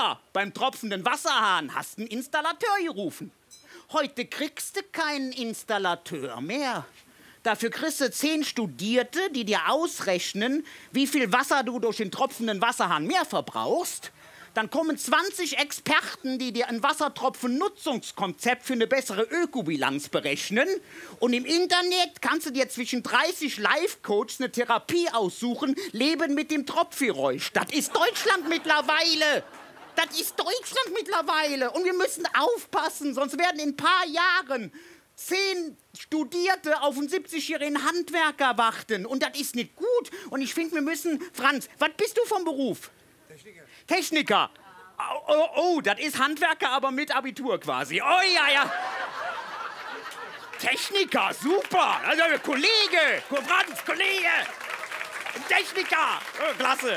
Früher, beim tropfenden Wasserhahn, hast du einen Installateur gerufen. Heute kriegst du keinen Installateur mehr. Dafür kriegst du 10 Studierte, die dir ausrechnen, wie viel Wasser du durch den tropfenden Wasserhahn mehr verbrauchst. Dann kommen 20 Experten, die dir ein Wassertropfen-Nutzungskonzept für eine bessere Ökobilanz berechnen. Und im Internet kannst du dir zwischen 30 Life-Coaches eine Therapie aussuchen, Leben mit dem Tropfgeräusch. Das ist Deutschland mittlerweile. Das ist Deutschland mittlerweile. Und wir müssen aufpassen, sonst werden in ein paar Jahren 10 Studierte auf einen 70-jährigen Handwerker warten. Und das ist nicht gut. Und ich finde, wir müssen... Franz, was bist du vom Beruf? Techniker. Techniker. Oh, das ist Handwerker, aber mit Abitur quasi. Oh, ja. Techniker, super. Also, Kollege, Franz, Kollege. Techniker, oh, klasse.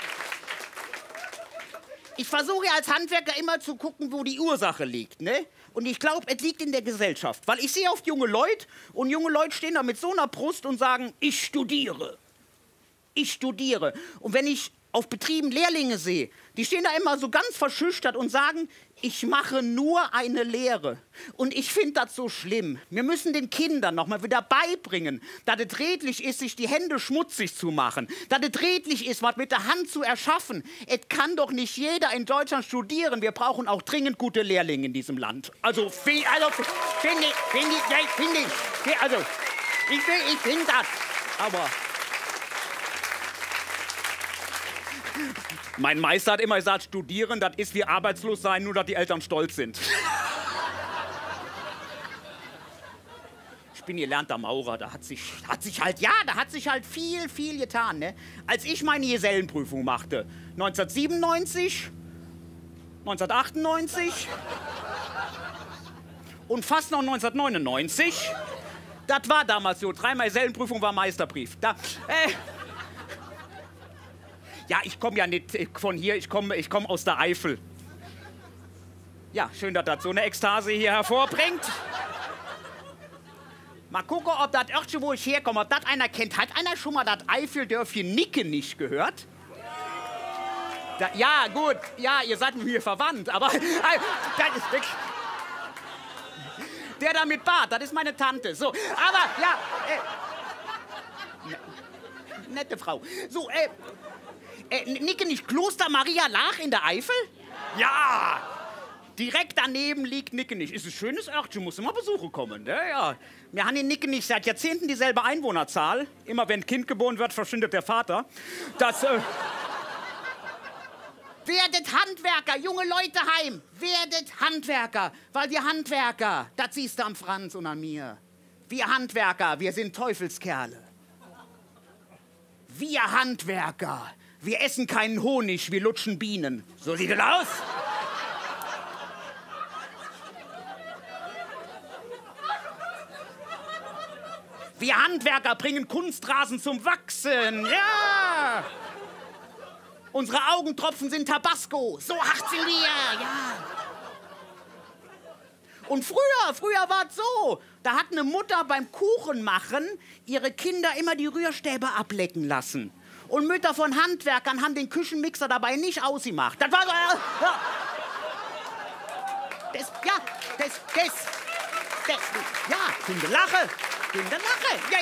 Ich versuche ja als Handwerker immer zu gucken, wo die Ursache liegt, ne? Und ich glaube, es liegt in der Gesellschaft. Weil ich sehe oft junge Leute und junge Leute stehen da mit so einer Brust und sagen, ich studiere. Ich studiere. Und wenn ich auf Betrieben Lehrlinge sehe, die stehen da immer so ganz verschüchtert und sagen, ich mache nur eine Lehre. Und ich finde das so schlimm. Wir müssen den Kindern noch mal wieder beibringen, dass es redlich ist, sich die Hände schmutzig zu machen, dass es redlich ist, was mit der Hand zu erschaffen. Es kann doch nicht jeder in Deutschland studieren. Wir brauchen auch dringend gute Lehrlinge in diesem Land. Also, finde ich finde das. Aber... Mein Meister hat immer gesagt, studieren, das ist wie arbeitslos sein, nur dass die Eltern stolz sind. Ich bin gelernter Maurer, da hat sich halt viel getan, ne? Als ich meine Gesellenprüfung machte, 1997, 1998 und fast noch 1999, das war damals so, 3-mal Gesellenprüfung war Meisterbrief. Ja, ich komme ja nicht von hier, ich komme aus der Eifel. Ja, schön, dass das so eine Ekstase hier hervorbringt. Mal gucken, ob das Örtchen, wo ich herkomme, ob das einer kennt. Hat einer schon mal das Eifeldörfchen Nicken gehört? Ja, gut, ja, ihr seid mit mir verwandt, aber das ist wirklich... Der da mit Bart, das ist meine Tante. So, aber, ja, nette Frau. So, Nickenich, Kloster Maria Laach in der Eifel? Ja! Direkt daneben liegt Nickenich. Ist ein schönes Örtchen, musst du mal besuchen kommen. Ne? Ja. Wir haben in Nickenich seit Jahrzehnten dieselbe Einwohnerzahl. Immer wenn ein Kind geboren wird, verschwindet der Vater. Das, Werdet Handwerker, junge Leute heim. Werdet Handwerker, weil wir Handwerker, das siehst du am Franz und an mir. Wir Handwerker, wir sind Teufelskerle. Wir Handwerker. Wir essen keinen Honig, wir lutschen Bienen. So sieht es aus. Wir Handwerker bringen Kunstrasen zum Wachsen. Ja. Unsere Augentropfen sind Tabasco. So hart sind wir. Ja. Und früher war es so. Da hat eine Mutter beim Kuchenmachen ihre Kinder immer die Rührstäbe ablecken lassen. Und Mütter von Handwerkern haben den Küchenmixer dabei nicht ausgemacht. Das war so... Ja, Kinder lache. Ja,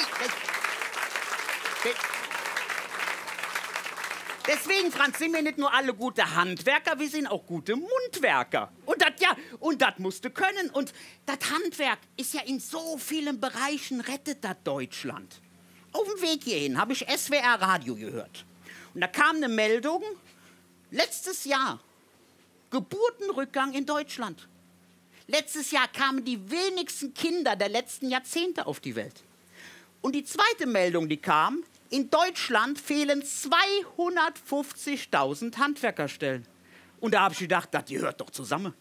deswegen, Franz, sind wir nicht nur alle gute Handwerker, wir sind auch gute Mundwerker. Und das musst du können. Und das Handwerk ist ja in so vielen Bereichen, rettet das Deutschland. Auf dem Weg hierhin habe ich SWR Radio gehört. Und da kam eine Meldung, letztes Jahr, Geburtenrückgang in Deutschland. Letztes Jahr kamen die wenigsten Kinder der letzten Jahrzehnte auf die Welt. Und die zweite Meldung, die kam, in Deutschland fehlen 250.000 Handwerkerstellen. Und da habe ich gedacht, das gehört doch zusammen.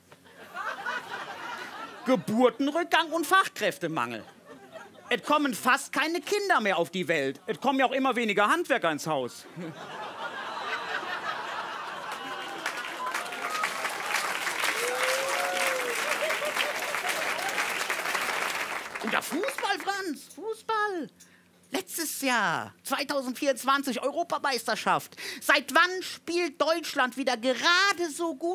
Geburtenrückgang und Fachkräftemangel. Es kommen fast keine Kinder mehr auf die Welt. Es kommen ja auch immer weniger Handwerker ins Haus. Und der Fußball, Franz, Fußball. Letztes Jahr, 2024, Europameisterschaft. Seit wann spielt Deutschland wieder gerade so gut